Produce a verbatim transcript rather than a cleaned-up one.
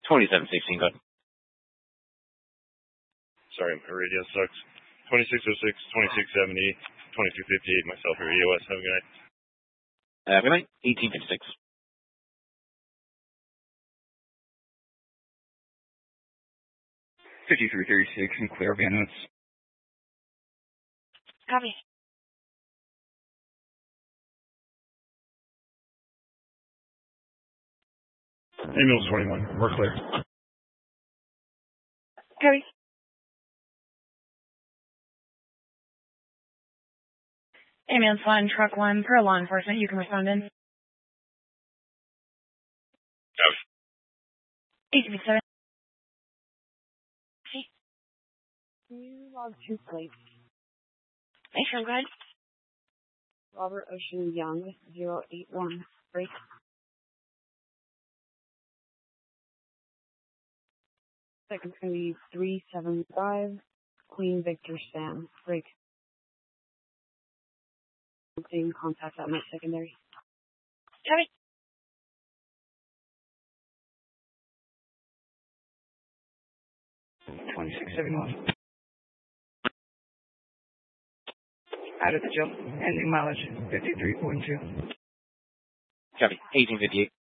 twenty-seven sixteen, go ahead. Sorry, my radio sucks. twenty-six oh six, twenty-six seventy, twenty-two fifty-eight, myself here at E O S. Have a good night. Uh, good night, eighteen fifty-six. fifty-three thirty-six and clear Van Nuys. Copy. Ambulance twenty-one, we're clear. Copy. Ambulance one, truck one, per law enforcement, you can respond in. Copy. eighteen fifty-seven. Can you log two plates? Thanks, go ahead. Robert Ocean Young, zero eight one, break. Second's going to be three seven five, Queen Victor Sam, break. Same contact at my secondary. Copy. twenty-six seventy-one. Out of the jump. Ending mileage fifty-three point two. Copy, eighteen fifty-eight.